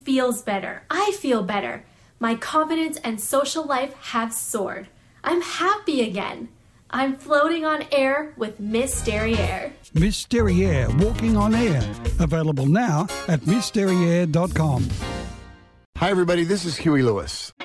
feels better. I feel better. My confidence and social life have soared. I'm happy again. I'm floating on air with Miss Derriere. Miss Derriere, walking on air. Available now at MissDerriere.com. Hi, everybody. This is Huey Lewis.